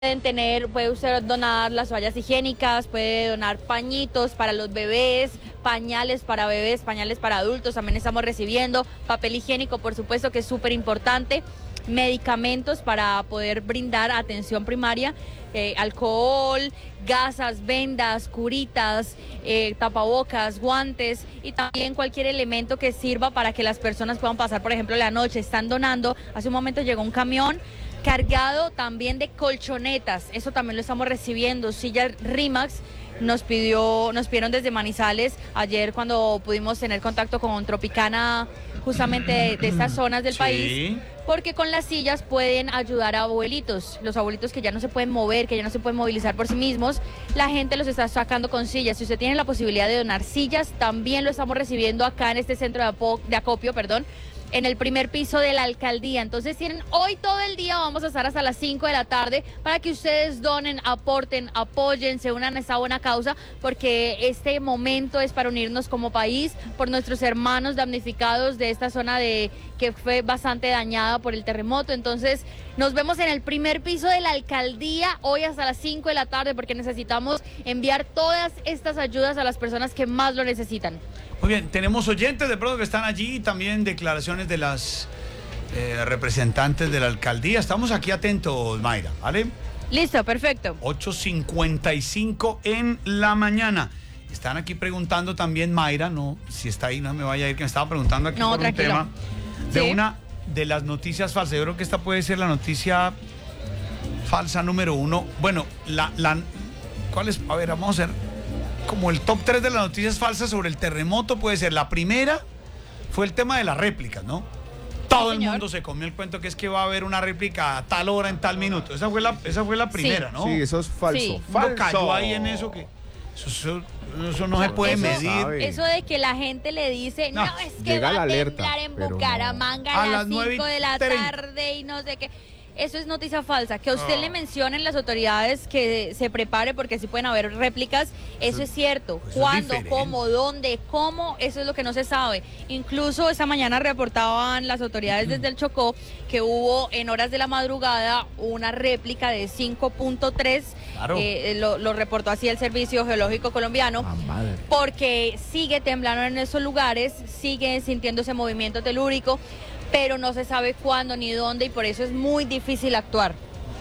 Puede usted donar las toallas higiénicas, puede donar pañitos para los bebés, pañales para bebés, pañales para adultos, también estamos recibiendo papel higiénico, por supuesto que es súper importante, medicamentos para poder brindar atención primaria, alcohol, gasas, vendas, curitas, tapabocas, guantes y también cualquier elemento que sirva para que las personas puedan pasar, por ejemplo, la noche. Están donando, hace un momento llegó un camión cargado también de colchonetas, eso también lo estamos recibiendo, sillas Rimax. Nos pidieron desde Manizales, ayer cuando pudimos tener contacto con Tropicana, justamente de estas zonas del país, porque con las sillas pueden ayudar a abuelitos, los abuelitos que ya no se pueden mover, que ya no se pueden movilizar por sí mismos, la gente los está sacando con sillas. Si usted tiene la posibilidad de donar sillas, también lo estamos recibiendo acá en este centro de acopio, en el primer piso de la alcaldía. Entonces tienen hoy todo el día, vamos a estar hasta las 5 de la tarde para que ustedes donen, aporten, apoyen, se unan a esta buena causa, porque este momento es para unirnos como país por nuestros hermanos damnificados de esta zona que fue bastante dañada por el terremoto. Entonces nos vemos en el primer piso de la alcaldía hoy hasta las 5 de la tarde porque necesitamos enviar todas estas ayudas a las personas que más lo necesitan. Muy bien, tenemos oyentes de pronto que están allí y también declaraciones de las representantes de la alcaldía. Estamos aquí atentos, Mayra, ¿vale? Listo, perfecto. 8:55 en la mañana. Están aquí preguntando también, Mayra, no, si está ahí, no me vaya a ir, que me estaba preguntando aquí por un tema de una de las noticias falsas. Yo creo que esta puede ser la noticia falsa número 1. Bueno, ¿cuál es? A ver, vamos a ver. Como el top 3 de las noticias falsas sobre el terremoto puede ser. La primera fue el tema de las réplicas, ¿no? Todo el mundo se comió el cuento que es que va a haber una réplica a tal hora, en tal minuto. Esa fue la primera, ¿no? Sí, eso es falso. Sí. Falso. Cayó ahí en eso que eso no se puede medir. Eso de que la gente le dice, no es que va a temblar en Bucaramanga a las 5 de la tarde y no sé qué. Eso es noticia falsa. Que a usted le mencionen las autoridades que se prepare porque sí pueden haber réplicas, eso es cierto. ¿Cuándo, cómo, dónde, cómo? Eso es lo que no se sabe. Incluso esta mañana reportaban las autoridades desde el Chocó que hubo en horas de la madrugada una réplica de 5.3. Claro. Lo reportó así el Servicio Geológico Colombiano, porque sigue temblando en esos lugares, sigue sintiéndose movimiento telúrico, pero no se sabe cuándo ni dónde y por eso es muy difícil actuar.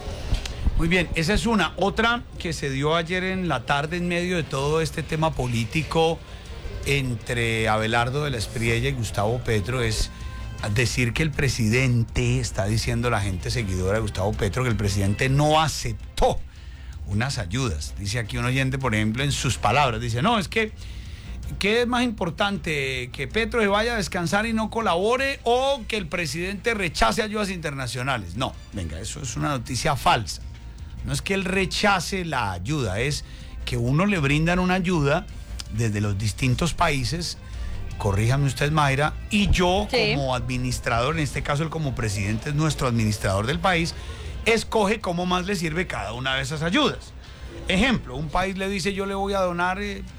Muy bien, esa es una. Otra que se dio ayer en la tarde en medio de todo este tema político entre Abelardo de la Espriella y Gustavo Petro es decir que el presidente, está diciendo la gente seguidora de Gustavo Petro, que el presidente no aceptó unas ayudas. Dice aquí un oyente, por ejemplo, en sus palabras, dice, no, es que ¿qué es más importante? ¿Que Petro se vaya a descansar y no colabore o que el presidente rechace ayudas internacionales? No, venga, eso es una noticia falsa. No es que él rechace la ayuda, es que uno le brindan una ayuda desde los distintos países, corríjame usted, Mayra, y yo como administrador, en este caso él como presidente es nuestro administrador del país, escoge cómo más le sirve cada una de esas ayudas. Ejemplo, un país le dice yo le voy a donar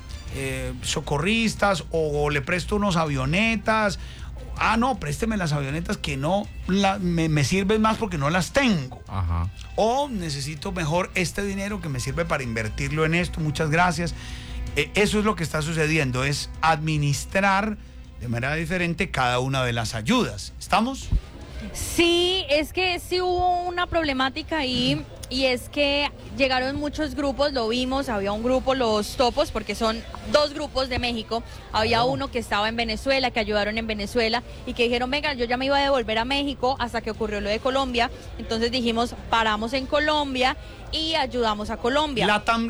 socorristas o le presto unos avionetas. No, présteme las avionetas que no me sirven más porque no las tengo. Ajá. O necesito mejor este dinero que me sirve para invertirlo en esto, muchas gracias. Eso es lo que está sucediendo, es administrar de manera diferente cada una de las ayudas. ¿Estamos? Sí, es que sí hubo una problemática ahí y es que llegaron muchos grupos, lo vimos, había un grupo, los Topos, porque son dos grupos de México, había uno que estaba en Venezuela, que ayudaron en Venezuela y que dijeron, venga, yo ya me iba a devolver a México hasta que ocurrió lo de Colombia, entonces dijimos, paramos en Colombia y ayudamos a Colombia. LATAM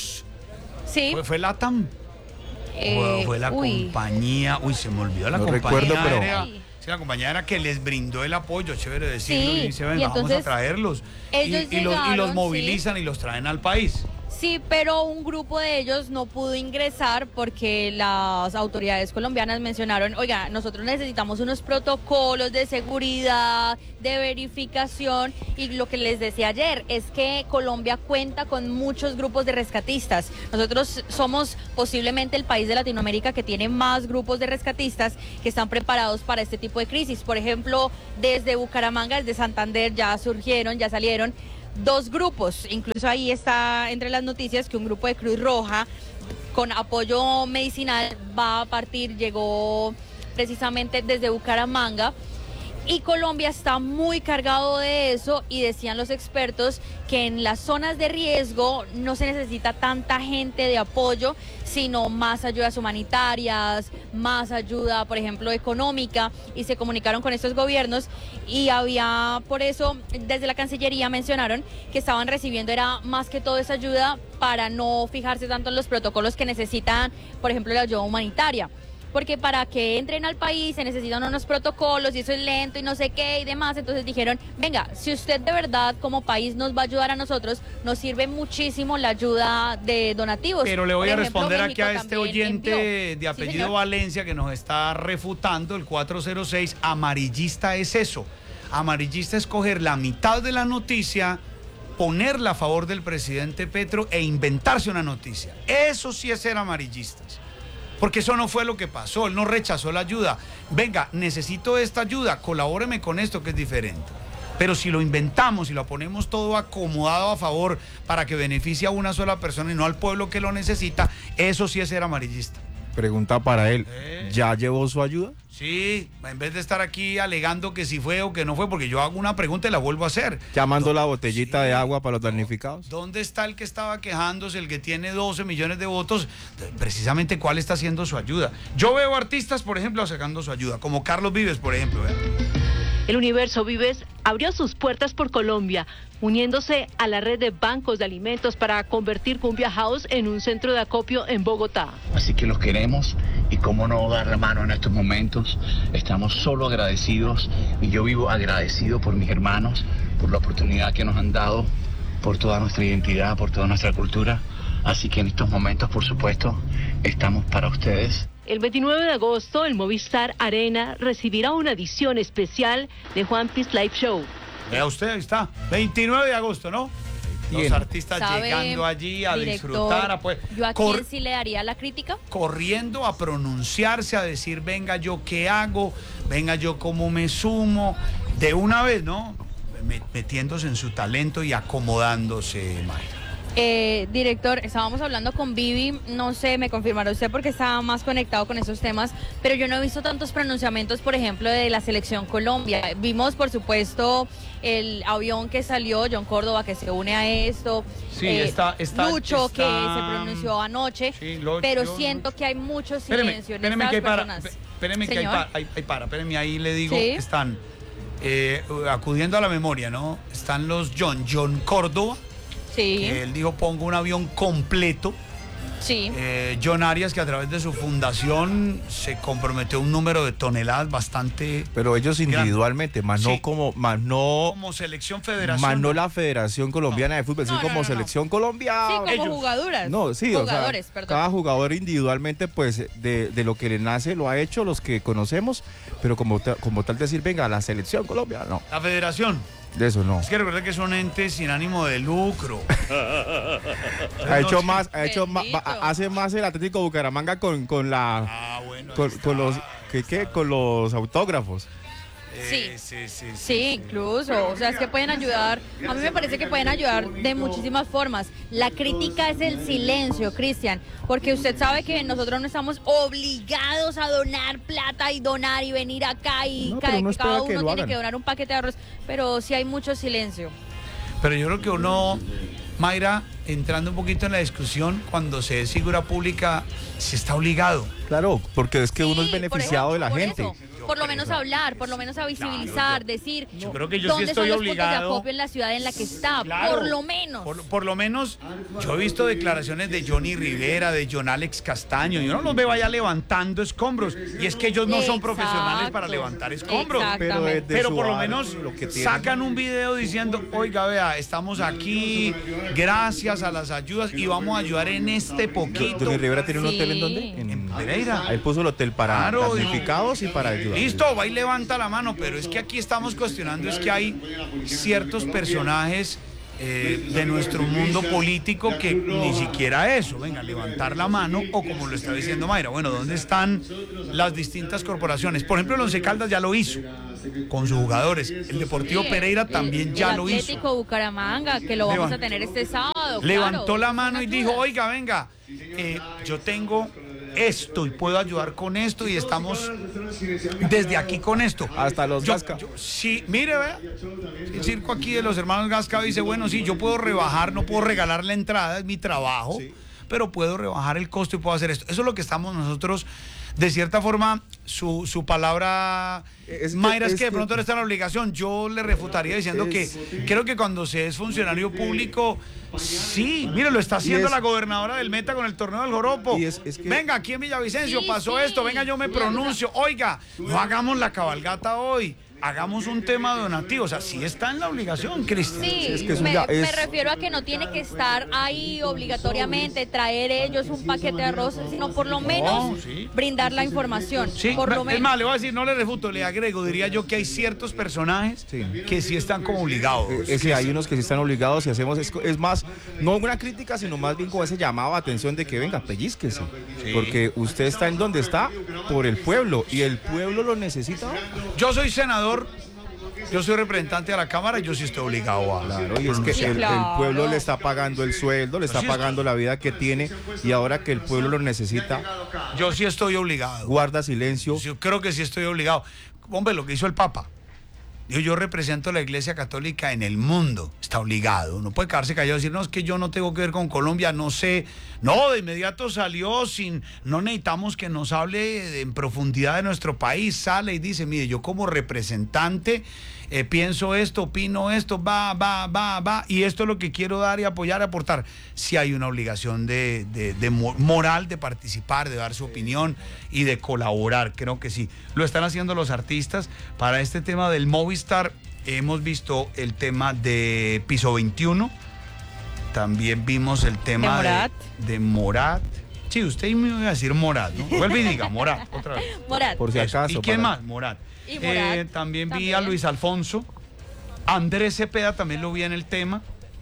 Sí. ¿Fue LATAM? ¿Fue la compañía? Uy, se me olvidó la compañía. Recuerdo, pero... Sí, la compañía era que les brindó el apoyo, chévere decirlo, y dice, venga, vamos a traerlos. Y los movilizan y los traen al país. Sí, pero un grupo de ellos no pudo ingresar porque las autoridades colombianas mencionaron, oiga, nosotros necesitamos unos protocolos de seguridad, de verificación, y lo que les decía ayer es que Colombia cuenta con muchos grupos de rescatistas. Nosotros somos posiblemente el país de Latinoamérica que tiene más grupos de rescatistas que están preparados para este tipo de crisis. Por ejemplo, desde Bucaramanga, desde Santander ya surgieron, ya salieron dos grupos, incluso ahí está entre las noticias que un grupo de Cruz Roja con apoyo medicinal va a partir, llegó precisamente desde Bucaramanga. Y Colombia está muy cargado de eso y decían los expertos que en las zonas de riesgo no se necesita tanta gente de apoyo, sino más ayudas humanitarias, más ayuda, por ejemplo, económica, y se comunicaron con estos gobiernos y había, por eso, desde la Cancillería mencionaron que estaban recibiendo era más que todo esa ayuda para no fijarse tanto en los protocolos que necesitan, por ejemplo, la ayuda humanitaria. Porque para que entren al país se necesitan unos protocolos y eso es lento y no sé qué y demás. Entonces dijeron, venga, si usted de verdad como país nos va a ayudar a nosotros, nos sirve muchísimo la ayuda de donativos. Pero le voy a responder México aquí a este oyente envió. de apellido Sí, Valencia que nos está refutando, el 406, amarillista es eso. Amarillista es coger la mitad de la noticia, ponerla a favor del presidente Petro e inventarse una noticia. Eso sí es ser amarillistas. Porque eso no fue lo que pasó, él no rechazó la ayuda. Venga, necesito esta ayuda, colabóreme con esto que es diferente. Pero si lo inventamos y lo ponemos todo acomodado a favor para que beneficie a una sola persona y no al pueblo que lo necesita, eso sí es ser amarillista. Pregunta para él, ¿ya llevó su ayuda? Sí, en vez de estar aquí alegando que si fue o que no fue, porque yo hago una pregunta y la vuelvo a hacer. Llamando la botellita de agua para los damnificados. ¿Dónde está el que estaba quejándose, el que tiene 12 millones de votos? Precisamente, ¿cuál está haciendo su ayuda? Yo veo artistas, por ejemplo, sacando su ayuda, como Carlos Vives, por ejemplo. El Universo Vives abrió sus puertas por Colombia, uniéndose a la red de bancos de alimentos para convertir Cumbia House en un centro de acopio en Bogotá. Así que los queremos y cómo no dar la mano en estos momentos. Estamos solo agradecidos y yo vivo agradecido por mis hermanos, por la oportunidad que nos han dado, por toda nuestra identidad, por toda nuestra cultura. Así que en estos momentos, por supuesto, estamos para ustedes. El 29 de agosto, el Movistar Arena recibirá una edición especial de One Piece Live Show. Vea usted, ahí está, 29 de agosto, ¿no? Los artistas llegando allí a disfrutar. ¿Yo a quién sí le daría la crítica? Corriendo a pronunciarse, a decir, venga, yo qué hago, venga, yo cómo me sumo, de una vez, ¿no? Metiéndose en su talento y acomodándose, Mayra. Director, estábamos hablando con Vivi, no sé, me confirmará usted porque estaba más conectado con esos temas, pero yo no he visto tantos pronunciamientos, por ejemplo, de la selección Colombia. Vimos, por supuesto, el avión que salió, John Córdoba, que se une a esto, sí, Lucho, que se pronunció anoche, sí, pero siento que hay mucho silencio en estas personas. Espéreme que espéreme, ahí le digo, ¿sí? Están acudiendo a la memoria, ¿no? Están los John Córdoba. Sí. Él dijo, pongo un avión completo. Sí. John Arias, que a través de su fundación se comprometió un número de toneladas bastante... Pero ellos individualmente, más no como... Más no como selección federación. Más no la Federación Colombiana de Fútbol, sí, como selección Colombia. Sí, como ellos. Jugadoras. No, sí, jugadores, o sea, perdón. cada jugador individualmente, pues, de lo que le nace, lo ha hecho, los que conocemos, pero como tal decir, venga, la selección Colombia, no. La federación. De eso no. Es que recuerda que son entes sin ánimo de lucro. Hace más el Atlético Bucaramanga con los autógrafos. Sí, incluso, o sea, es que pueden ayudar, a mí me parece que pueden ayudar de muchísimas formas. La crítica es el silencio, Cristian, porque usted sabe que nosotros no estamos obligados a donar plata y donar y venir acá y cada uno tiene que donar un paquete de arroz, pero sí hay mucho silencio. Pero yo creo que uno, Mayra, entrando un poquito en la discusión, cuando se es figura pública, se está obligado. Claro, porque es que uno es beneficiado de la gente. Por lo menos hablar, por lo menos a visibilizar, decir yo creo que yo dónde sí estoy son los puntos de obligado acopio en la ciudad en la que está, claro, por lo menos. Por lo menos, yo he visto declaraciones de Johnny Rivera, de John Alex Castaño, yo no los veo allá levantando escombros, y es que ellos no son profesionales para levantar escombros, pero por lo menos sacan un video diciendo, oiga, vea, estamos aquí, gracias a las ayudas, y vamos a ayudar en este poquito. ¿Johnny Rivera tiene un hotel en dónde? En Pereira. Él puso el hotel para damnificados y para ayudar. Listo, va y levanta la mano, pero es que aquí estamos cuestionando, es que hay ciertos personajes de nuestro mundo político que ni siquiera eso, venga, levantar la mano o como lo está diciendo Mayra, bueno, ¿dónde están las distintas corporaciones? Por ejemplo, el Once Caldas ya lo hizo con sus jugadores, el Deportivo Pereira también ya lo hizo. El Atlético Bucaramanga, que lo vamos a tener este sábado. Levantó claro, la mano y dijo, oiga, venga, yo tengo esto y puedo ayudar con esto y estamos desde aquí con esto. Hasta los Gasca. Sí, mire, vea, el circo aquí de los hermanos Gasca dice, bueno, sí, yo puedo rebajar, no puedo regalar la entrada, es mi trabajo, sí, pero puedo rebajar el costo y puedo hacer esto. Eso es lo que estamos nosotros, de cierta forma, su palabra, Mayra, es que de pronto no está en la obligación. Yo le refutaría diciendo que creo que cuando se es funcionario público, sí, mire, lo está haciendo la gobernadora del Meta con el torneo del Joropo. Venga, aquí en Villavicencio pasó esto, venga, yo me pronuncio. Oiga, no hagamos la cabalgata hoy. Hagamos un tema donativo, o sea, sí está en la obligación, Cristian. Sí, me refiero a que no tiene que estar ahí obligatoriamente, traer ellos un paquete de arroz, sino por lo menos brindar la información. Sí, por lo menos. Es más, le voy a decir, no le refuto, le agrego, diría yo que hay ciertos personajes que sí están como obligados. Hay unos que sí están obligados y hacemos, es más, no una crítica, sino más bien con ese llamado a atención de que venga, pellizquese, porque usted está en donde está por el pueblo y el pueblo lo necesita. Yo soy senador. Yo soy representante de la Cámara y yo sí estoy obligado a... Claro, y es que el pueblo le está pagando el sueldo, le está pagando la vida que tiene y ahora que el pueblo lo necesita... Yo sí estoy obligado. Guarda silencio. Yo creo que sí estoy obligado. Hombre, lo que hizo el Papa. Yo represento a la Iglesia Católica en el mundo. Está obligado. No puede quedarse callado y decir, no, es que yo no tengo que ver con Colombia, no sé. No, de inmediato salió no necesitamos que nos hable en profundidad de nuestro país. Sale y dice, mire, yo como representante pienso esto, opino esto, va. Y esto es lo que quiero dar y apoyar, aportar. Sí hay una obligación de moral de participar, de dar su opinión y de colaborar. Creo que sí. Lo están haciendo los artistas. Para este tema del Movistar, hemos visto el tema de Piso 21. También vimos el tema de Morat. Sí, usted me iba a decir Morat, ¿no? Vuelve y diga Morat, otra vez. Morat. Por si acaso. ¿Y quién más? Morat. Y Morat también vi a Luis Alfonso. Andrés Cepeda también lo vi en el tema.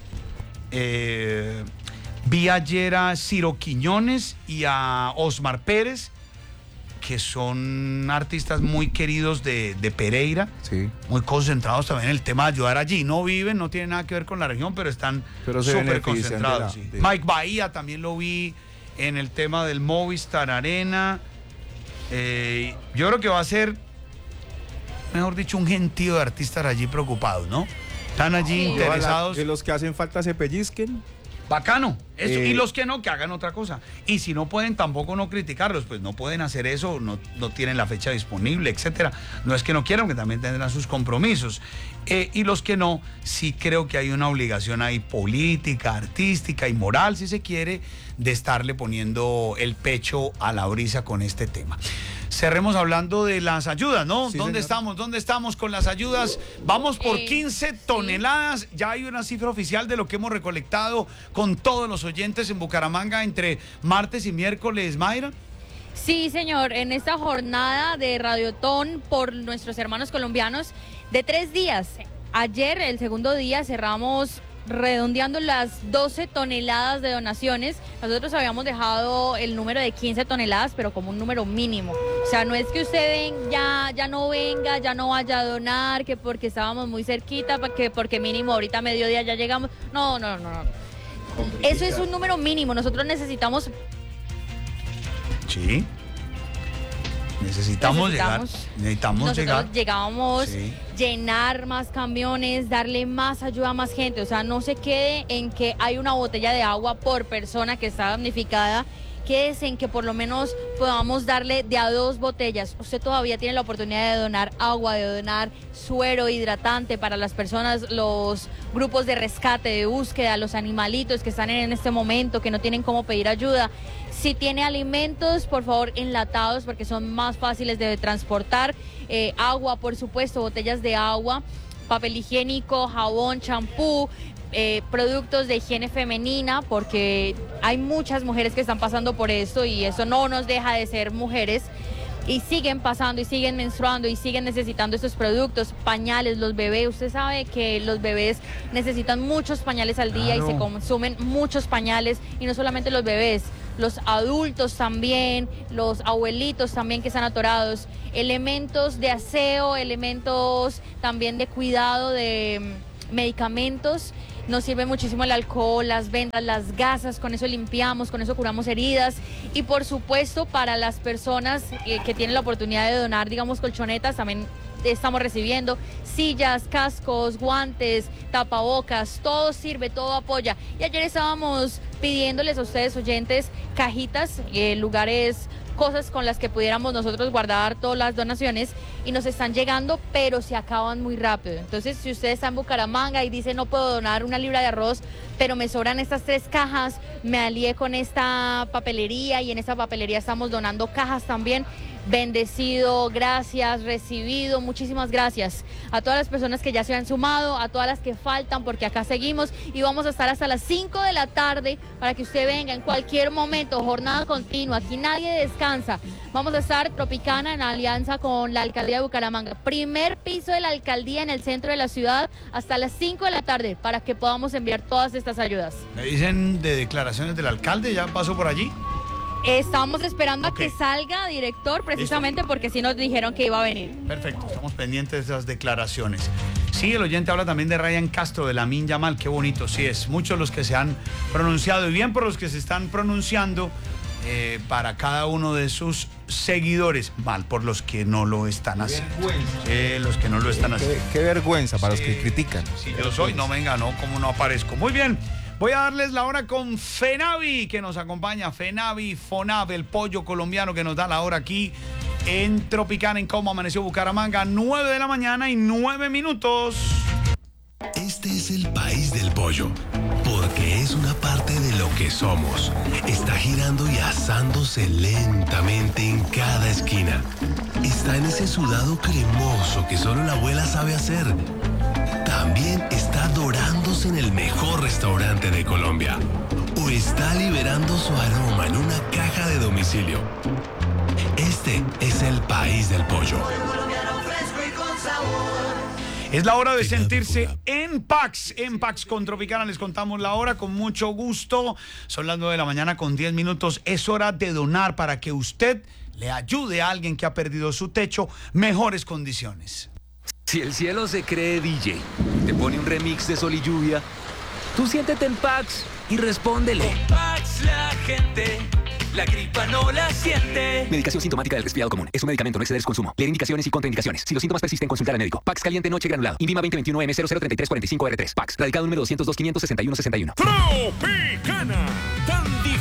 Vi ayer a Ciro Quiñones y a Osmar Pérez, que son artistas muy queridos de Pereira, muy concentrados también en el tema de ayudar allí. No viven, no tienen nada que ver con la región, pero están súper concentrados. Mike Bahía también lo vi en el tema del Movistar Arena. Yo creo que va a ser, mejor dicho, un gentío de artistas allí preocupados, ¿no? Están allí interesados. Que los que hacen falta se pellizquen. Bacano, eso, y los que no, que hagan otra cosa. Y si no pueden, tampoco no criticarlos, pues no pueden hacer eso, no tienen la fecha disponible, etcétera. No es que no quieran, que también tendrán sus compromisos. Y los que no, sí creo que hay una obligación ahí política, artística y moral, si se quiere, de estarle poniendo el pecho a la brisa con este tema. Cerremos hablando de las ayudas, ¿no? Sí, ¿Dónde estamos con las ayudas? Vamos por 15 toneladas. Ya hay una cifra oficial de lo que hemos recolectado con todos los oyentes en Bucaramanga entre martes y miércoles, Mayra. Sí, señor, en esta jornada de Radiotón por nuestros hermanos colombianos de 3 días. Ayer, el segundo día, cerramos redondeando las 12 toneladas de donaciones. Nosotros habíamos dejado el número de 15 toneladas, pero como un número mínimo. O sea, no es que usted ya no venga, ya no vaya a donar, que porque estábamos muy cerquita, que porque mínimo ahorita a mediodía ya llegamos. No. Eso es un número mínimo. Nosotros necesitamos... Sí. Necesitamos llegar. Nosotros llegábamos, llenar más camiones, darle más ayuda a más gente. O sea, no se quede en que hay una botella de agua por persona que está damnificada. Quédese en que por lo menos podamos darle de a 2 botellas. Usted todavía tiene la oportunidad de donar agua, de donar suero hidratante para las personas, los grupos de rescate, de búsqueda, los animalitos que están en este momento, que no tienen cómo pedir ayuda. Si tiene alimentos, por favor, enlatados, porque son más fáciles de transportar. Agua, por supuesto, botellas de agua, papel higiénico, jabón, champú, productos de higiene femenina, porque hay muchas mujeres que están pasando por esto y eso no nos deja de ser mujeres. y siguen pasando y siguen menstruando y siguen necesitando estos productos, pañales, los bebés. Usted sabe que los bebés necesitan muchos pañales al día y se consumen muchos pañales, y no solamente los bebés, los adultos también, los abuelitos también que están atorados, elementos de aseo, elementos también de cuidado de medicamentos. Nos sirve muchísimo el alcohol, las vendas, las gasas, con eso limpiamos, con eso curamos heridas. Y por supuesto, para las personas que tienen la oportunidad de donar, digamos, colchonetas, también estamos recibiendo sillas, cascos, guantes, tapabocas, todo sirve, todo apoya. Y ayer estábamos pidiéndoles a ustedes, oyentes, cajitas, lugares, cosas con las que pudiéramos nosotros guardar todas las donaciones, y nos están llegando, pero se acaban muy rápido. Entonces, si usted está en Bucaramanga y dice no puedo donar 1 libra de arroz, pero me sobran estas 3 cajas, me alié con esta papelería y en esta papelería estamos donando cajas también. Bendecido, gracias, recibido, muchísimas gracias a todas las personas que ya se han sumado, a todas las que faltan, porque acá seguimos y vamos a estar hasta las 5 de la tarde para que usted venga en cualquier momento, jornada continua, aquí nadie descansa. Vamos a estar Tropicana en alianza con la Alcaldía de Bucaramanga, primer piso de la Alcaldía en el centro de la ciudad, hasta las 5 de la tarde para que podamos enviar todas estas ayudas. Me dicen de declaraciones del alcalde, ¿ya pasó por allí? Estamos esperando a que salga, director, precisamente. ¿Listo? Porque sí nos dijeron que iba a venir. Perfecto, estamos pendientes de esas declaraciones. Sí, el oyente habla también de Ryan Castro, de Lamine Yamal, qué bonito, sí es. Muchos los que se han pronunciado, y bien por los que se están pronunciando para cada uno de sus seguidores, mal por los que no lo están haciendo. Los que no lo están haciendo. Qué vergüenza para los que critican. Si yo soy, no venga, no, como no aparezco. Muy bien. Voy a darles la hora con Fenavi, que nos acompaña. Fenavi, Fonab, el pollo colombiano que nos da la hora aquí en Tropicana, en Cómo Amaneció Bucaramanga, 9 de la mañana y 9 minutos. Este es el país del pollo, porque es una parte de lo que somos. Está girando y asándose lentamente en cada esquina. Está en ese sudado cremoso que solo la abuela sabe hacer. También está dorándose en el mejor restaurante de Colombia. O está liberando su aroma en una caja de domicilio. Este es el país del pollo. Es la hora de sentirse en Pax. En Pax con Tropicana les contamos la hora con mucho gusto. Son las 9 de la mañana con 10 minutos. Es hora de donar para que usted le ayude a alguien que ha perdido su techo, mejores condiciones. Si el cielo se cree DJ, te pone un remix de Sol y Lluvia, tú siéntete en Pax y respóndele. En Pax la gente, la gripa no la siente. Medicación sintomática del resfriado común. Es un medicamento, no exceder su consumo. Leer indicaciones y contraindicaciones. Si los síntomas persisten, consultar al médico. Pax caliente noche granulado. Invima 2021M003345R3. Pax. Radicado número 202-561-61. Tropicana. Tan